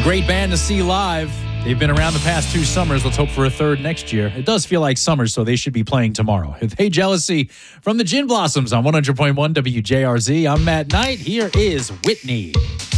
Great band to see live. They've been around the past 2 summers. Let's hope for a third next year. It does feel like summer, so they should be playing tomorrow. Hey, Jealousy from the Gin Blossoms on 100.1 WJRZ. I'm Matt Knight. Here is Whitney.